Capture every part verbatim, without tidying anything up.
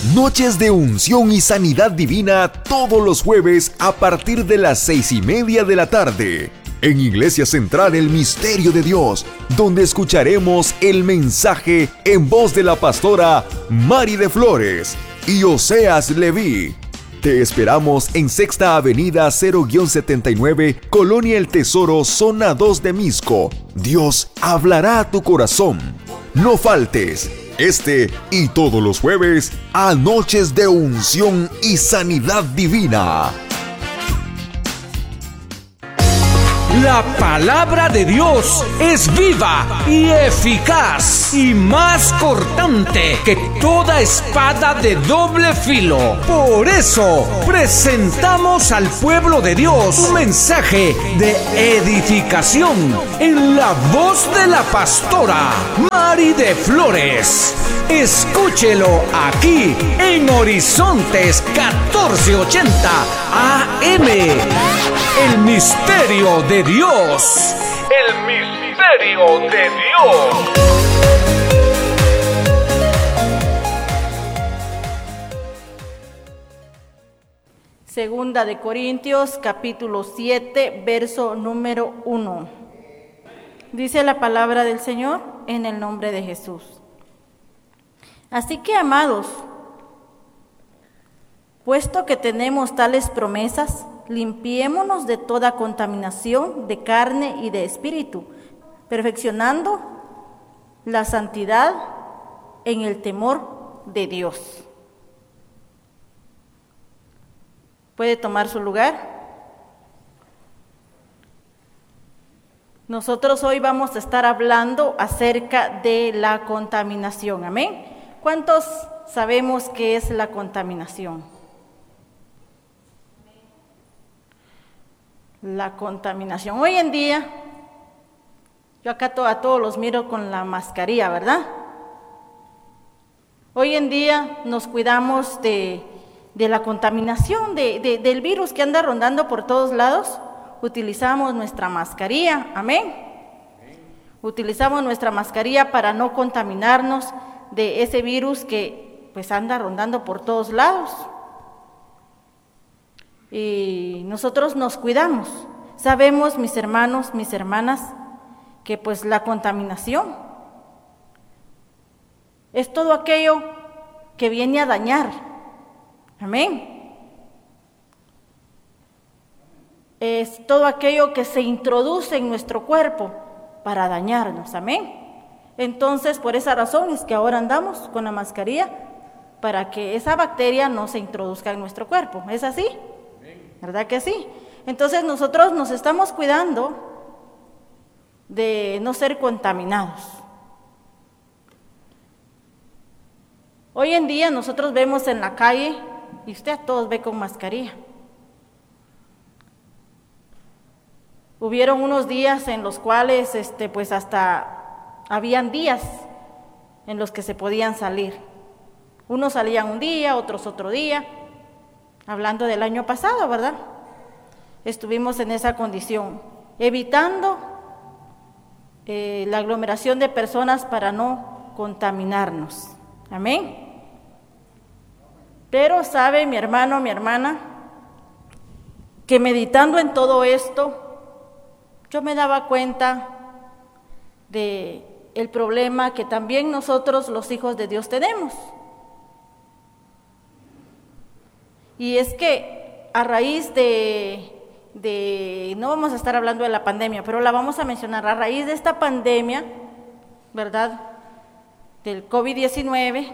Noches de unción y sanidad divina todos los jueves a partir de las seis y media de la tarde. En Iglesia Central El Misterio de Dios, donde escucharemos el mensaje en voz de la pastora Mari de Flores y Oseas Leví. Te esperamos en Sexta Avenida cero setenta y nueve, Colonia El Tesoro, Zona dos de Misco. Dios hablará a tu corazón. No faltes. Este y todos los jueves a Noches de Unción y Sanidad Divina. La palabra de Dios es viva y eficaz y más cortante que toda espada de doble filo. Por eso presentamos al pueblo de Dios un mensaje de edificación en la voz de la pastora Mari de Flores. Escúchelo aquí en Horizontes catorce ochenta A M. El misterio de Dios. El misterio de Dios. Segunda de Corintios, capítulo siete, verso número uno. Dice la palabra del Señor en el nombre de Jesús. Así que, amados, puesto que tenemos tales promesas, limpiémonos de toda contaminación de carne y de espíritu, perfeccionando la santidad en el temor de Dios. ¿Puede tomar su lugar? Nosotros hoy vamos a estar hablando acerca de la contaminación. Amén. ¿Cuántos sabemos qué es la contaminación? La contaminación. Hoy en día, yo acá to- a todos los miro con la mascarilla, ¿verdad? Hoy en día nos cuidamos de, de la contaminación, de, de, del virus que anda rondando por todos lados. Utilizamos nuestra mascarilla, amén. Utilizamos nuestra mascarilla para no contaminarnos de ese virus que pues anda rondando por todos lados. Y nosotros nos cuidamos. Sabemos, mis hermanos, mis hermanas, que pues la contaminación es todo aquello que viene a dañar. Amén. Es todo aquello que se introduce en nuestro cuerpo para dañarnos. Amén. Entonces, por esa razón es que ahora andamos con la mascarilla para que esa bacteria no se introduzca en nuestro cuerpo. ¿Es así? ¿Verdad que sí? Entonces nosotros nos estamos cuidando de no ser contaminados. Hoy en día nosotros vemos en la calle, y usted a todos ve con mascarilla. Hubieron unos días en los cuales, este, pues hasta habían días en los que se podían salir. Unos salían un día, otros otro día. Hablando del año pasado, ¿verdad? Estuvimos en esa condición, evitando eh, la aglomeración de personas para no contaminarnos. Amén. Pero sabe, mi hermano, mi hermana, que meditando en todo esto, yo me daba cuenta de el problema que también nosotros, los hijos de Dios, tenemos. Y es que a raíz de, de, no vamos a estar hablando de la pandemia, pero la vamos a mencionar, a raíz de esta pandemia, ¿verdad?, del COVID diecinueve,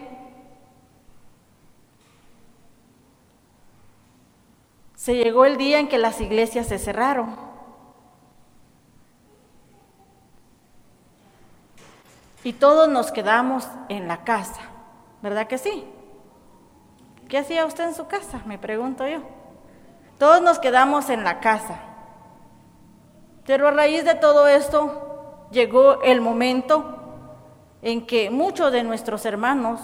se llegó el día en que las iglesias se cerraron. Y todos nos quedamos en la casa, ¿verdad que sí? ¿Qué hacía usted en su casa? Me pregunto yo. Todos nos quedamos en la casa. Pero a raíz de todo esto, llegó el momento en que muchos de nuestros hermanos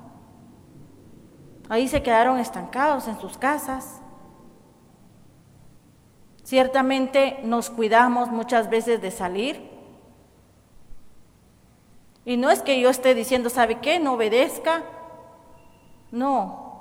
ahí se quedaron estancados en sus casas. Ciertamente nos cuidamos muchas veces de salir. Y no es que yo esté diciendo, ¿sabe qué? No obedezca. No.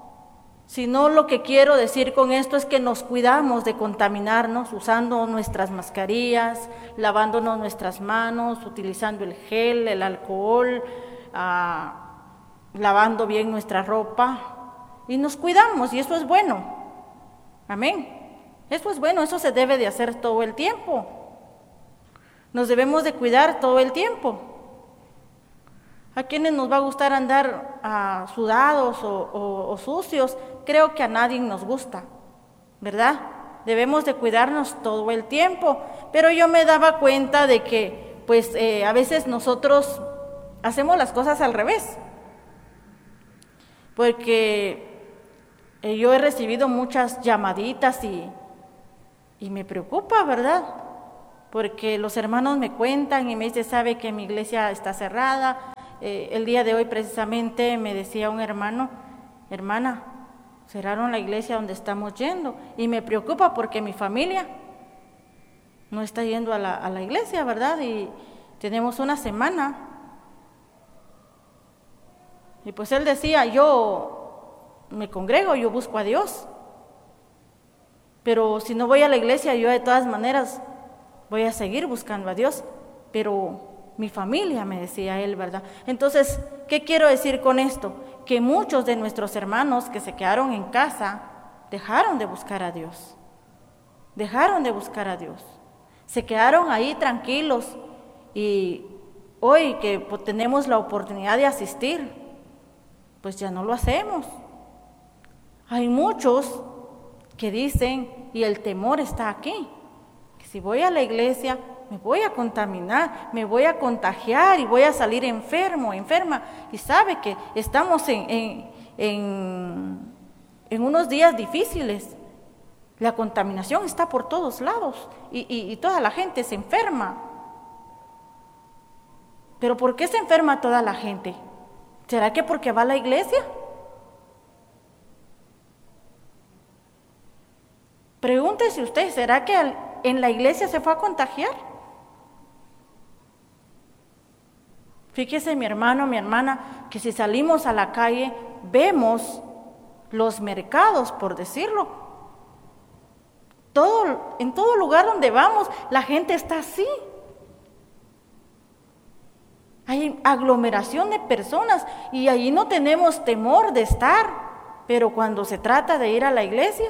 sino lo que quiero decir con esto es que nos cuidamos de contaminarnos usando nuestras mascarillas, lavándonos nuestras manos, utilizando el gel, el alcohol, ah, lavando bien nuestra ropa, y nos cuidamos, y eso es bueno. Amén. Eso es bueno, eso se debe de hacer todo el tiempo. Nos debemos de cuidar todo el tiempo. ¿A quiénes nos va a gustar andar uh, sudados o, o, o sucios? Creo que a nadie nos gusta, ¿verdad? Debemos de cuidarnos todo el tiempo. Pero yo me daba cuenta de que, pues, eh, a veces nosotros hacemos las cosas al revés. Porque eh, yo he recibido muchas llamaditas y, y me preocupa, ¿verdad? Porque los hermanos me cuentan y me dicen, ¿sabe que mi iglesia está cerrada? Eh, el día de hoy precisamente me decía un hermano, hermana, cerraron la iglesia donde estamos yendo, y me preocupa porque mi familia no está yendo a la, a la iglesia, ¿verdad? Y tenemos una semana. Y pues él decía, yo me congrego, yo busco a Dios, pero si no voy a la iglesia, yo de todas maneras voy a seguir buscando a Dios, pero mi familia, me decía él, ¿verdad? Entonces, ¿qué quiero decir con esto? Que muchos de nuestros hermanos que se quedaron en casa dejaron de buscar a Dios, dejaron de buscar a Dios, se quedaron ahí tranquilos, y hoy que pues, tenemos la oportunidad de asistir, pues ya no lo hacemos. Hay muchos que dicen, y el temor está aquí, que si voy a la iglesia me voy a contaminar, me voy a contagiar y voy a salir enfermo, enferma. Y sabe que estamos en, en, en, en unos días difíciles. La contaminación está por todos lados y, y, y toda la gente se enferma. ¿Pero por qué se enferma toda la gente? ¿Será que porque va a la iglesia? Pregúntese usted, ¿será que en la iglesia se fue a contagiar? Fíjese mi hermano, mi hermana, que si salimos a la calle, vemos los mercados, por decirlo. Todo, en todo lugar donde vamos, la gente está así. Hay aglomeración de personas y allí no tenemos temor de estar, pero cuando se trata de ir a la iglesia,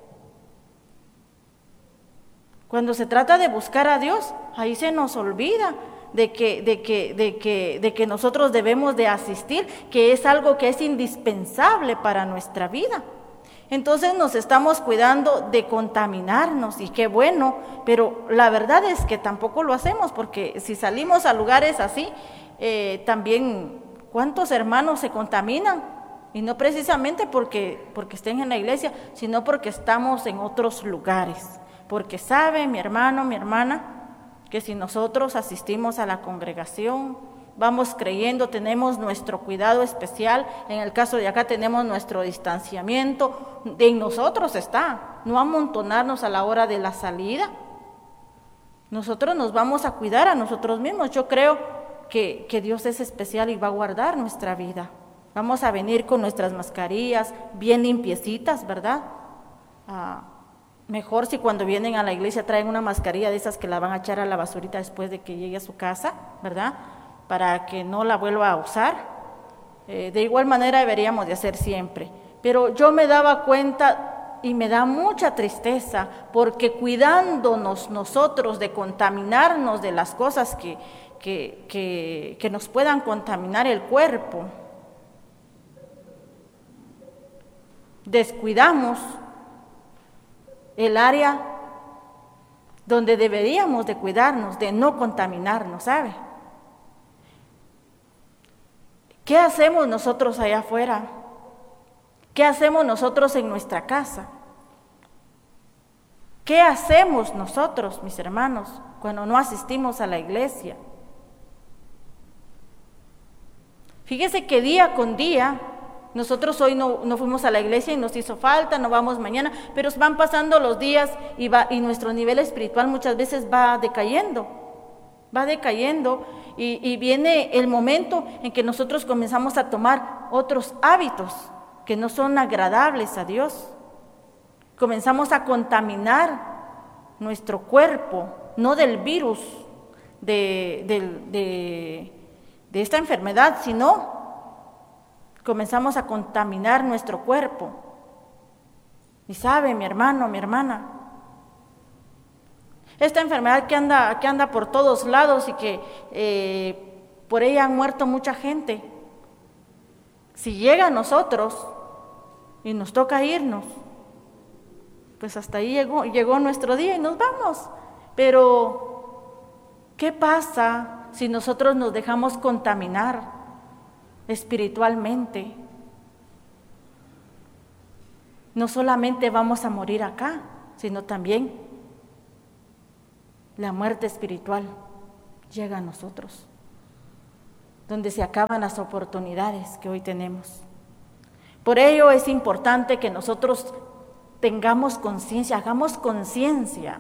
cuando se trata de buscar a Dios, ahí se nos olvida de que, de que, de que, de que nosotros debemos de asistir, que es algo que es indispensable para nuestra vida. Entonces nos estamos cuidando de contaminarnos, y qué bueno, pero la verdad es que tampoco lo hacemos, porque si salimos a lugares así, eh, también cuántos hermanos se contaminan, y no precisamente porque, porque estén en la iglesia, sino porque estamos en otros lugares, porque sabe mi hermano, mi hermana, que si nosotros asistimos a la congregación, vamos creyendo, tenemos nuestro cuidado especial, en el caso de acá tenemos nuestro distanciamiento, en nosotros está, no amontonarnos a la hora de la salida. Nosotros nos vamos a cuidar a nosotros mismos. Yo creo que, que Dios es especial y va a guardar nuestra vida. Vamos a venir con nuestras mascarillas bien limpiecitas, ¿verdad? Ah, Mejor si cuando vienen a la iglesia traen una mascarilla de esas que la van a echar a la basurita después de que llegue a su casa, ¿verdad? Para que no la vuelva a usar. Eh, de igual manera deberíamos de hacer siempre. Pero yo me daba cuenta y me da mucha tristeza, porque cuidándonos nosotros de contaminarnos de las cosas que, que, que, que nos puedan contaminar el cuerpo, descuidamos el área donde deberíamos de cuidarnos, de no contaminarnos, ¿sabe? ¿Qué hacemos nosotros allá afuera? ¿Qué hacemos nosotros en nuestra casa? ¿Qué hacemos nosotros, mis hermanos, cuando no asistimos a la iglesia? Fíjese que día con día, nosotros hoy no, no fuimos a la iglesia y nos hizo falta, no vamos mañana, pero van pasando los días y, va, y nuestro nivel espiritual muchas veces va decayendo, va decayendo y, y viene el momento en que nosotros comenzamos a tomar otros hábitos, que no son agradables a Dios. Comenzamos a contaminar nuestro cuerpo, no del virus de, de, de, de esta enfermedad, sino comenzamos a contaminar nuestro cuerpo. Y sabe, mi hermano, mi hermana, esta enfermedad que anda, que anda por todos lados y que eh, por ella han muerto mucha gente, si llega a nosotros y nos toca irnos, pues hasta ahí llegó, llegó nuestro día y nos vamos. Pero, ¿qué pasa si nosotros nos dejamos contaminar espiritualmente? No solamente vamos a morir acá, sino también la muerte espiritual llega a nosotros, donde se acaban las oportunidades que hoy tenemos. Por ello es importante que nosotros tengamos conciencia, hagamos conciencia,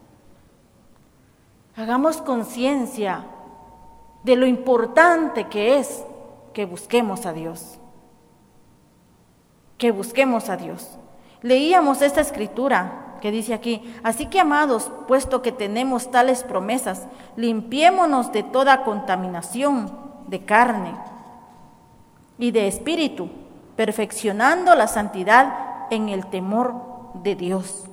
hagamos conciencia de lo importante que es que busquemos a Dios, que busquemos a Dios. Leíamos esta escritura que dice aquí: así que, amados, puesto que tenemos tales promesas, limpiémonos de toda contaminación de carne y de espíritu, perfeccionando la santidad en el temor de Dios.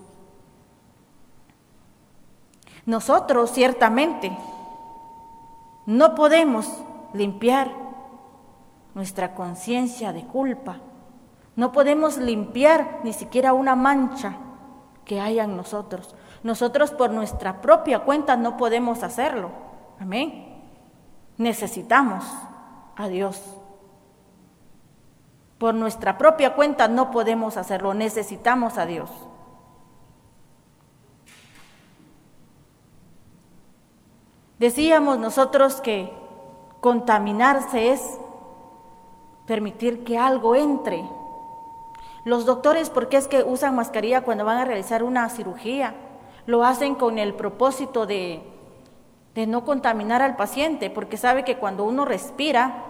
Nosotros ciertamente no podemos limpiar nuestra conciencia de culpa, no podemos limpiar ni siquiera una mancha que haya en nosotros. Nosotros por nuestra propia cuenta no podemos hacerlo. Amén. Necesitamos a Dios. Por nuestra propia cuenta no podemos hacerlo, necesitamos a Dios. Decíamos nosotros que contaminarse es permitir que algo entre. Los doctores, ¿por qué es que usan mascarilla cuando van a realizar una cirugía? Lo hacen con el propósito de, de no contaminar al paciente, porque sabe que cuando uno respira,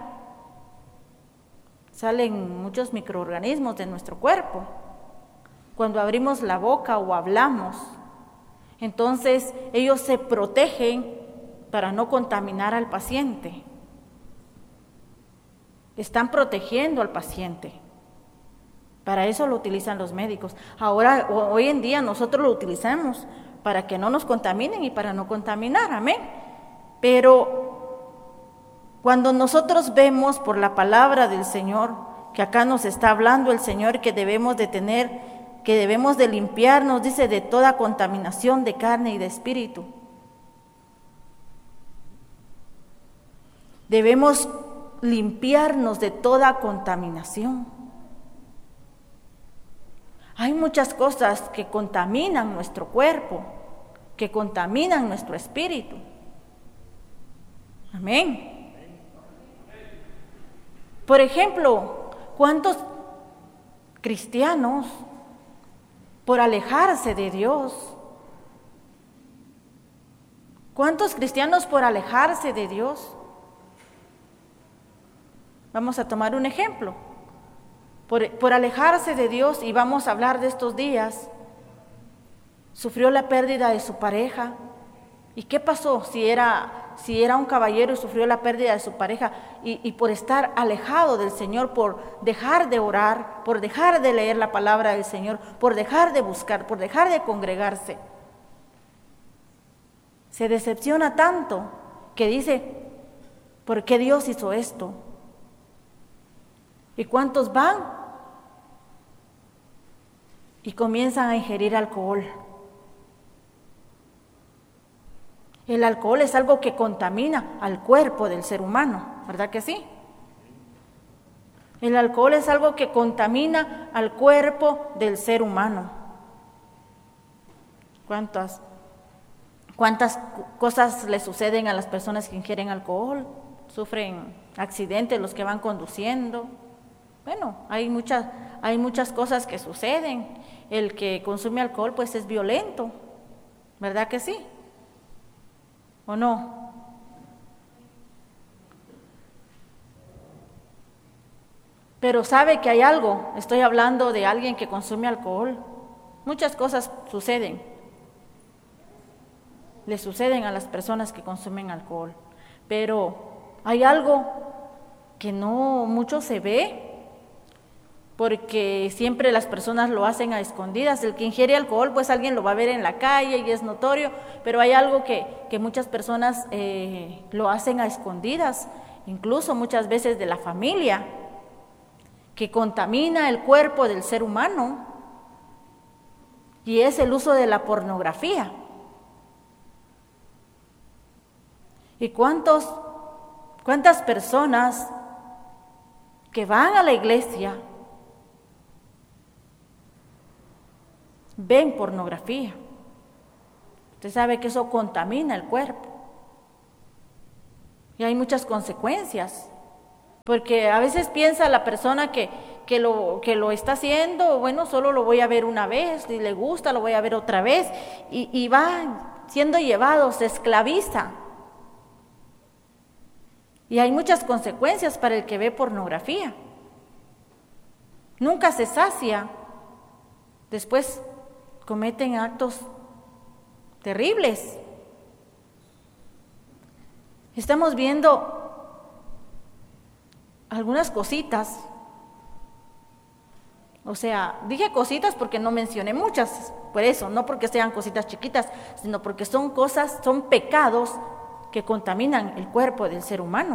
salen muchos microorganismos de nuestro cuerpo. Cuando abrimos la boca o hablamos, entonces ellos se protegen para no contaminar al paciente. Están protegiendo al paciente. Para eso lo utilizan los médicos. Ahora, hoy en día nosotros lo utilizamos para que no nos contaminen y para no contaminar, amén. Pero cuando nosotros vemos por la palabra del Señor, que acá nos está hablando el Señor, que debemos de tener, que debemos de limpiarnos, dice, de toda contaminación de carne y de espíritu. Debemos limpiarnos de toda contaminación. Hay muchas cosas que contaminan nuestro cuerpo, que contaminan nuestro espíritu. Amén. Por ejemplo, ¿cuántos cristianos, por alejarse de Dios, cuántos cristianos por alejarse de Dios? Vamos a tomar un ejemplo. Por, por alejarse de Dios, y vamos a hablar de estos días, sufrió la pérdida de su pareja. ¿Y qué pasó si era, si era un caballero y sufrió la pérdida de su pareja? Y, y por estar alejado del Señor, por dejar de orar, por dejar de leer la palabra del Señor, por dejar de buscar, por dejar de congregarse, se decepciona tanto que dice: ¿por qué Dios hizo esto? ¿Y cuántos van y comienzan a ingerir alcohol? El alcohol es algo que contamina al cuerpo del ser humano, ¿verdad que sí? El alcohol es algo que contamina al cuerpo del ser humano. ¿Cuántas, cuántas cosas le suceden a las personas que ingieren alcohol? Sufren accidentes los que van conduciendo. Bueno, hay muchas, hay muchas cosas que suceden. El que consume alcohol pues es violento, ¿verdad que sí? ¿O no? Pero sabe que hay algo, estoy hablando de alguien que consume alcohol. Muchas cosas suceden, le suceden a las personas que consumen alcohol, pero hay algo que no mucho se ve, porque siempre las personas lo hacen a escondidas. El que ingiere alcohol, pues alguien lo va a ver en la calle y es notorio, pero hay algo que, que muchas personas eh, lo hacen a escondidas, incluso muchas veces de la familia, que contamina el cuerpo del ser humano, y es el uso de la pornografía. ¿Y cuántos, cuántas personas que van a la iglesia ven pornografía? Usted sabe que eso contamina el cuerpo y hay muchas consecuencias, porque a veces piensa la persona que, que, lo, que lo está haciendo, bueno, solo lo voy a ver una vez, si le gusta lo voy a ver otra vez, y, y va siendo llevado, se esclaviza. Y hay muchas consecuencias para el que ve pornografía. Nunca se sacia. Después cometen actos terribles. Estamos viendo algunas cositas. O sea, dije cositas porque no mencioné muchas, por eso, no porque sean cositas chiquitas, sino porque son cosas, son pecados que contaminan el cuerpo del ser humano.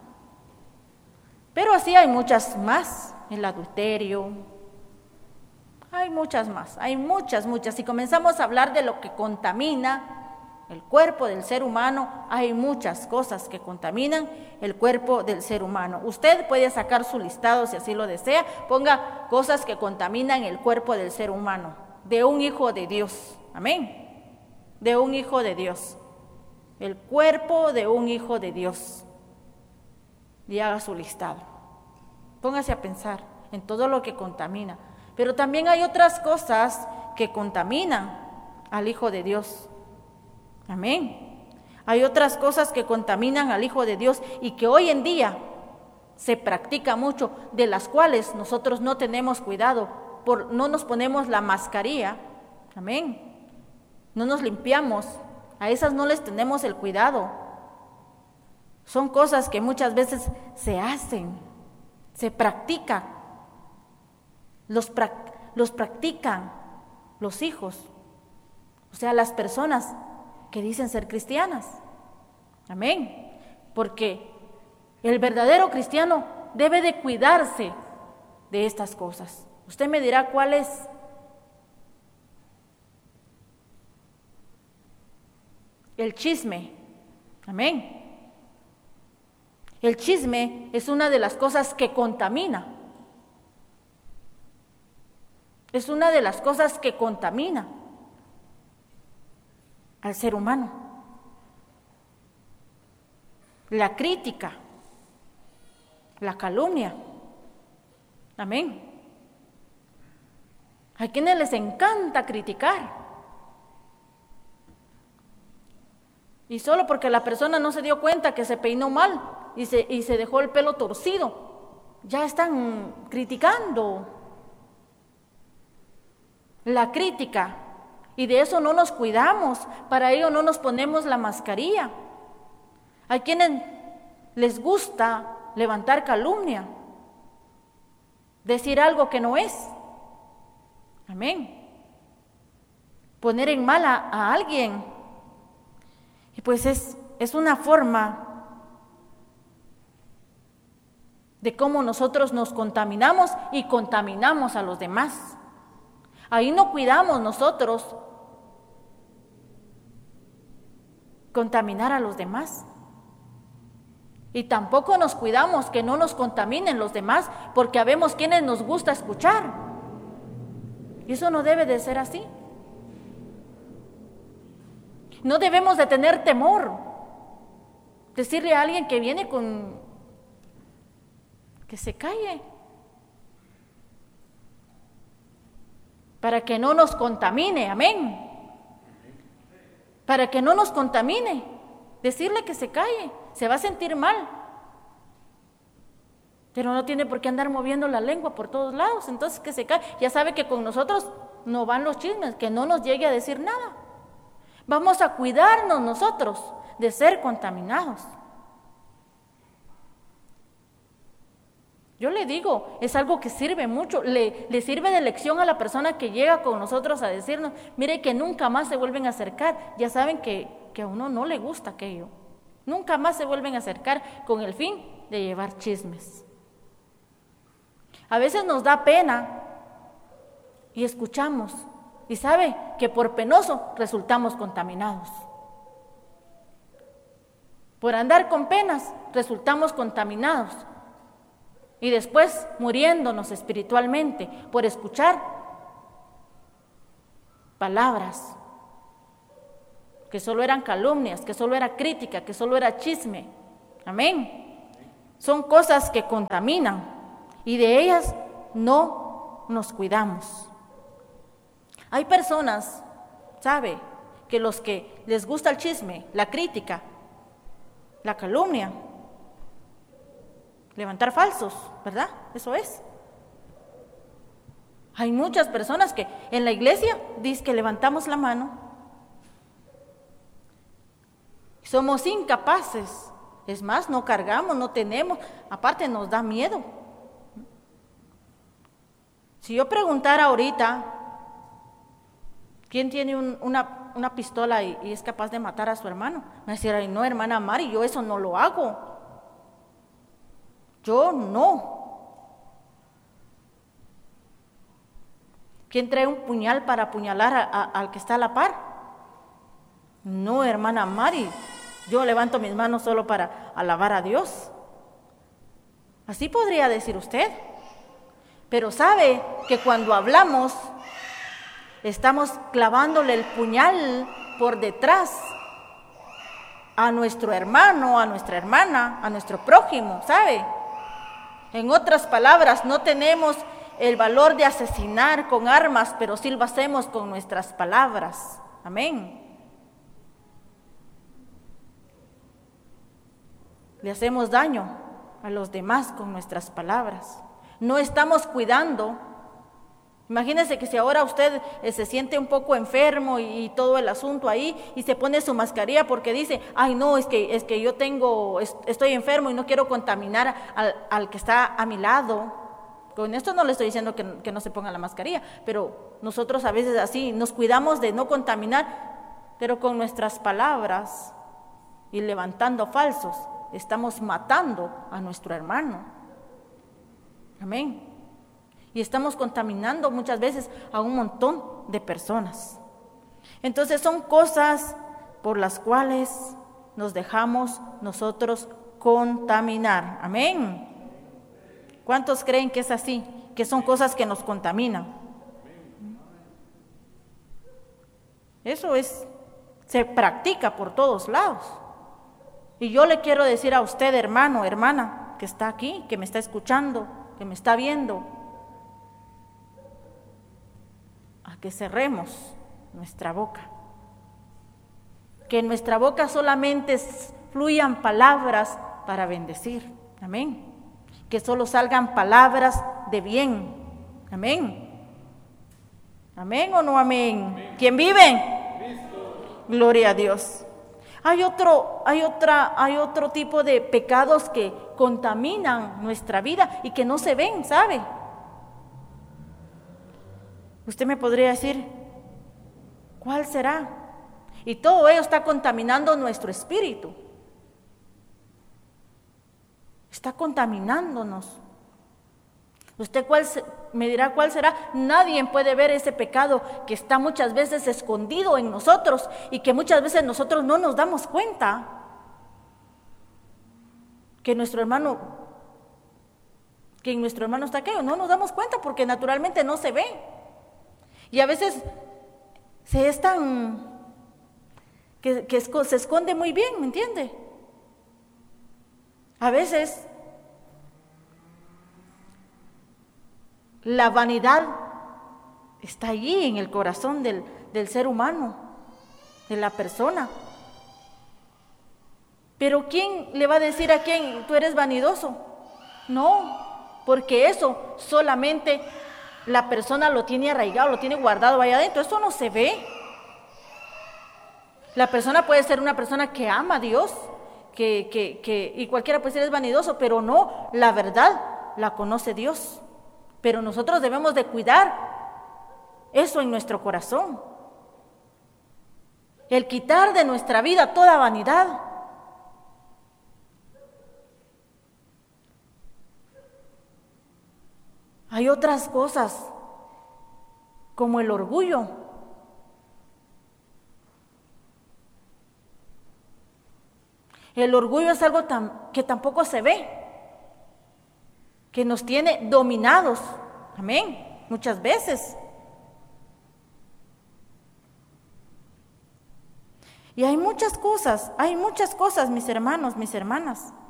Pero así hay muchas más, el adulterio, hay muchas más, hay muchas, muchas. Si comenzamos a hablar de lo que contamina el cuerpo del ser humano, hay muchas cosas que contaminan el cuerpo del ser humano. Usted puede sacar su listado si así lo desea, ponga cosas que contaminan el cuerpo del ser humano, de un hijo de Dios, amén, de un hijo de Dios. El cuerpo de un hijo de Dios. Y haga su listado. Póngase a pensar en todo lo que contamina. Pero también hay otras cosas que contaminan al hijo de Dios. Amén. Hay otras cosas que contaminan al hijo de Dios y que hoy en día se practica mucho, de las cuales nosotros no tenemos cuidado, por, no nos ponemos la mascarilla. Amén. No nos limpiamos. A esas no les tenemos el cuidado. Son cosas que muchas veces se hacen, se practican, los, pra- los practican los hijos, o sea, las personas que dicen ser cristianas. Amén. Porque el verdadero cristiano debe de cuidarse de estas cosas. Usted me dirá cuál es. El chisme, amén. El chisme es una de las cosas que contamina. Es una de las cosas que contamina al ser humano. La crítica, la calumnia, amén. A quienes les encanta criticar. Y solo porque la persona no se dio cuenta que se peinó mal y se, y se dejó el pelo torcido, ya están criticando. La crítica, y de eso no nos cuidamos, para ello no nos ponemos la mascarilla. Hay quienes les gusta levantar calumnia, decir algo que no es. Amén. Poner en mal a, a alguien. Y pues es, es una forma de cómo nosotros nos contaminamos y contaminamos a los demás. Ahí no cuidamos nosotros contaminar a los demás. Y tampoco nos cuidamos que no nos contaminen los demás, porque habemos quienes nos gusta escuchar. Y eso no debe de ser así. No debemos de tener temor. Decirle a alguien que viene con... que se calle. Para que no nos contamine, amén. Para que no nos contamine. Decirle que se calle, se va a sentir mal. Pero no tiene por qué andar moviendo la lengua por todos lados. Entonces que se cae. Ya sabe que con nosotros no van los chismes, que no nos llegue a decir nada. Vamos a cuidarnos nosotros de ser contaminados. Yo le digo, es algo que sirve mucho, le, le sirve de lección a la persona que llega con nosotros a decirnos, mire que nunca más se vuelven a acercar. Ya saben que, que a uno no le gusta aquello. Nunca más se vuelven a acercar con el fin de llevar chismes. A veces nos da pena y escuchamos, y sabe que por penoso resultamos contaminados. Por andar con penas resultamos contaminados y después muriéndonos espiritualmente por escuchar palabras que solo eran calumnias, que solo era crítica, que solo era chisme. Amén. Son cosas que contaminan y de ellas no nos cuidamos. Hay personas, ¿sabe?, que los que les gusta el chisme, la crítica, la calumnia, levantar falsos, ¿verdad? Eso es. Hay muchas personas que en la iglesia dicen que levantamos la mano. Somos incapaces. Es más, no cargamos, no tenemos. Aparte nos da miedo. Si yo preguntara ahorita, ¿quién tiene un, una, una pistola y, y es capaz de matar a su hermano? Me decía, ay no, hermana Mari, yo eso no lo hago. Yo no. ¿Quién trae un puñal para apuñalar a, a, al que está a la par? No, hermana Mari, yo levanto mis manos solo para alabar a Dios. Así podría decir usted. Pero sabe que cuando hablamos, estamos clavándole el puñal por detrás a nuestro hermano, a nuestra hermana, a nuestro prójimo, ¿sabe? En otras palabras, no tenemos el valor de asesinar con armas, pero sí lo hacemos con nuestras palabras. Amén. Le hacemos daño a los demás con nuestras palabras. No estamos cuidando. Imagínese que si ahora usted eh, se siente un poco enfermo y, y todo el asunto ahí y se pone su mascarilla porque dice, ay no, es que, es que yo tengo, es, estoy enfermo y no quiero contaminar al, al que está a mi lado. Con esto no le estoy diciendo que, que no se ponga la mascarilla, pero nosotros a veces así nos cuidamos de no contaminar, pero con nuestras palabras y levantando falsos estamos matando a nuestro hermano. Amén. Y estamos contaminando muchas veces a un montón de personas. Entonces son cosas por las cuales nos dejamos nosotros contaminar. Amén. ¿Cuántos creen que es así? Que son cosas que nos contaminan. Eso es, se practica por todos lados. Y yo le quiero decir a usted, hermano, hermana, que está aquí, que me está escuchando, que me está viendo, a que cerremos nuestra boca, que en nuestra boca solamente fluyan palabras para bendecir, amén, que solo salgan palabras de bien, amén, amén o no amén, amén. ¿Quién vive? Cristo. Gloria a Dios. Hay otro, hay otra, hay otro tipo de pecados que contaminan nuestra vida y que no se ven, ¿sabe? Usted me podría decir, ¿cuál será? Y todo ello está contaminando nuestro espíritu. Está contaminándonos. ¿Usted cuál se, me dirá cuál será? Nadie puede ver ese pecado que está muchas veces escondido en nosotros y que muchas veces nosotros no nos damos cuenta. Que nuestro hermano, que en nuestro hermano está aquello, no nos damos cuenta porque naturalmente no se ve. Y a veces se es tan, que, que se esconde muy bien, ¿me entiende? A veces la vanidad está allí en el corazón del, del ser humano, de la persona. Pero ¿quién le va a decir a quién, tú eres vanidoso? No. porque eso solamente la persona lo tiene arraigado, lo tiene guardado allá adentro, eso no se ve. La persona puede ser una persona que ama a Dios, que, que, que, y cualquiera puede ser es vanidoso, pero no, la verdad la conoce Dios. Pero nosotros debemos de cuidar eso en nuestro corazón. El quitar de nuestra vida toda vanidad. Hay otras cosas, como el orgullo. El orgullo es algo tan, que tampoco se ve, que nos tiene dominados, amén, muchas veces. Y hay muchas cosas, hay muchas cosas, mis hermanos, mis hermanas,